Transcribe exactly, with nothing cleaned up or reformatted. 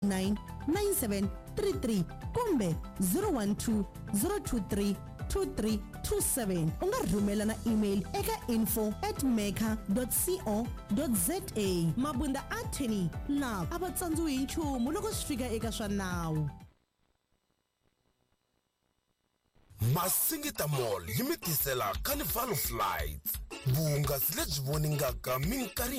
nine nine seven three three kumbe zero one two zero two three two three two seven. U nga rhumela na email eka info at mecca dot co dot za. Mabunda Attorney na aba tsandziwi hi nchumu loko swi fika eka swa nawu. Masingita Mall yi mi tisela Carnival of Lights. Vuhungasi lebyi voningaka minkarhi